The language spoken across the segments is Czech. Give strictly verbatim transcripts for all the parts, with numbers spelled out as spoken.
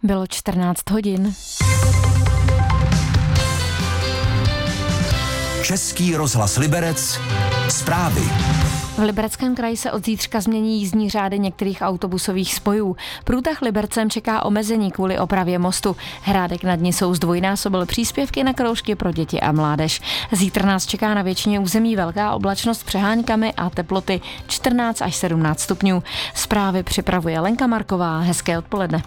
Bylo čtrnáct hodin. Český rozhlas Liberec. Zprávy. V Libereckém kraji se od zítřka změní jízdní řády některých autobusových spojů. Průtah Libercem čeká omezení kvůli opravě mostu. Hrádek nad Nisou zdvojnásobil příspěvky na kroužky pro děti a mládež. Zítra nás čeká na většině území velká oblačnost s přeháňkami a teploty čtrnáct až sedmnáct stupňů. Zprávy připravuje Lenka Marková. Hezké odpoledne.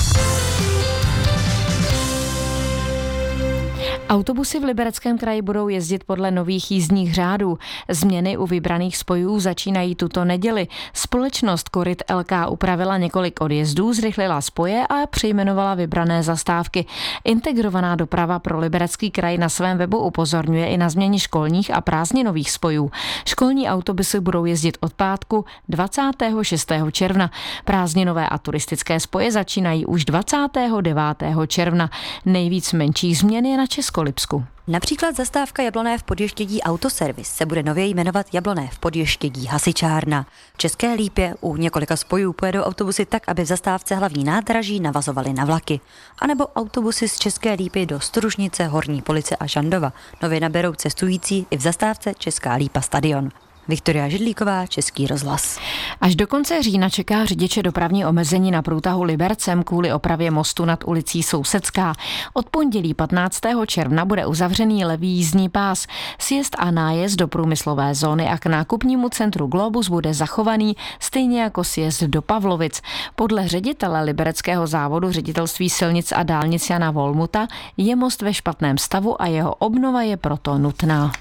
Autobusy v Libereckém kraji budou jezdit podle nových jízdních řádů. Změny u vybraných spojů začínají tuto neděli. Společnost Koryt el ká upravila několik odjezdů, zrychlila spoje a přejmenovala vybrané zastávky. Integrovaná doprava pro Liberecký kraj na svém webu upozorňuje i na změny školních a prázdninových spojů. Školní autobusy budou jezdit od pátku dvacátého šestého června. Prázdninové a turistické spoje začínají už dvacátého devátého června. Nejvíc menších změn je na Českolipsku. Například zastávka Jabloné v Podještědí Autoservis se bude nově jmenovat Jabloné v Podještědí Hasičárna. V České Lípě u několika spojů pojedou autobusy tak, aby v zastávce hlavní nádraží navazovaly na vlaky. A nebo autobusy z České Lípy do Stružnice, Horní Police a Žandova nově naberou cestující i v zastávce Česká Lípa Stadion. Viktoria Židlíková, Český rozhlas. Až do konce října čeká řidiče dopravní omezení na průtahu Libercem kvůli opravě mostu nad ulicí Sousedská. Od pondělí patnáctého června bude uzavřený levý jízdní pás. Sjezd a nájezd do průmyslové zóny a k nákupnímu centru Globus bude zachovaný, stejně jako sjezd do Pavlovic. Podle ředitele libereckého závodu ředitelství silnic a dálnic Jana Volmuta je most ve špatném stavu a jeho obnova je proto nutná.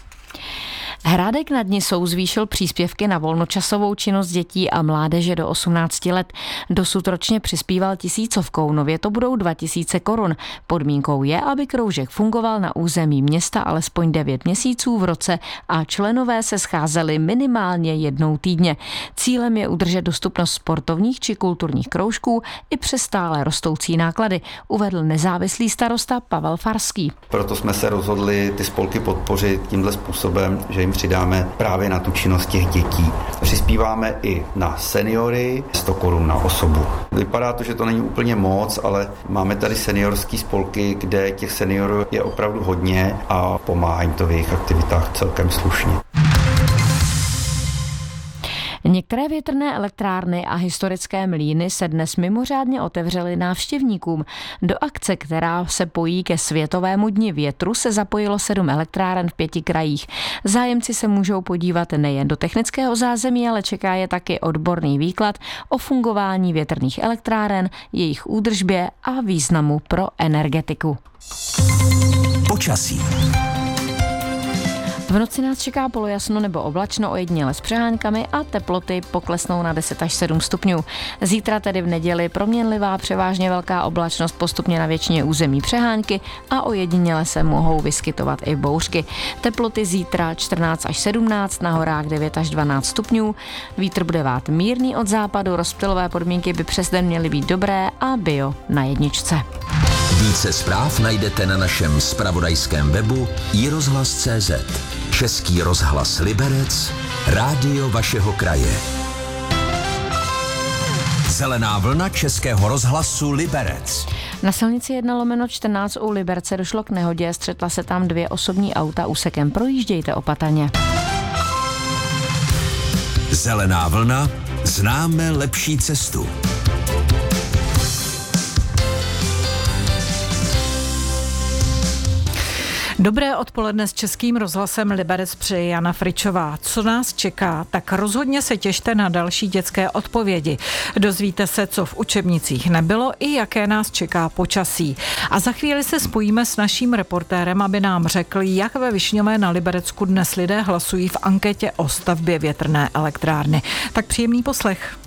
Hrádek nad Nisou zvýšil příspěvky na volnočasovou činnost dětí a mládeže do osmnácti let. Dosud ročně přispíval tisícovkou, nově to budou dva tisíce korun. Podmínkou je, aby kroužek fungoval na území města alespoň devět měsíců v roce a členové se scházeli minimálně jednou týdně. Cílem je udržet dostupnost sportovních či kulturních kroužků i přes stále rostoucí náklady, uvedl nezávislý starosta Pavel Farský. Proto jsme se rozhodli ty spolky podpořit tímhle způsobem, že jim přidáme právě na tu činnost těch dětí. Přispíváme i na seniory, sto korun na osobu. Vypadá to, že to není úplně moc, ale máme tady seniorský spolky, kde těch seniorů je opravdu hodně a pomáhá jim to v jejich aktivitách celkem slušně. Některé větrné elektrárny a historické mlýny se dnes mimořádně otevřely návštěvníkům. Do akce, která se pojí ke Světovému dni větru, se zapojilo sedm elektráren v pěti krajích. Zájemci se můžou podívat nejen do technického zázemí, ale čeká je taky odborný výklad o fungování větrných elektráren, jejich údržbě a významu pro energetiku. Počasí. V noci nás čeká polojasno nebo oblačno, ojediněle s přeháňkami a teploty poklesnou na deset až sedm stupňů. Zítra tedy v neděli proměnlivá, převážně velká oblačnost, postupně na většině území přehánky a ojediněle se mohou vyskytovat i bouřky. Teploty zítra čtrnáct až sedmnáct, na horách devět až dvanáct stupňů. Vítr bude vát mírný od západu, rozptylové podmínky by přes den měly být dobré a bio na jedničce. Více zpráv najdete na našem zpravodajském webu i rozhlas tečka cé zet. Český rozhlas Liberec, rádio vašeho kraje. Zelená vlna Českého rozhlasu Liberec. Na silnici jedna lomeno čtrnáct u Liberce došlo k nehodě, střetla se tam dvě osobní auta úsekem, projíždějte opatrně. Zelená vlna, známe lepší cestu. Dobré odpoledne s Českým rozhlasem Liberec přeje Jana Fričová. Co nás čeká, tak rozhodně se těšte na další dětské odpovědi. Dozvíte se, co v učebnicích nebylo i jaké nás čeká počasí. A za chvíli se spojíme s naším reportérem, aby nám řekl, jak ve Višňové na Liberecku dnes lidé hlasují v anketě o stavbě větrné elektrárny. Tak příjemný poslech.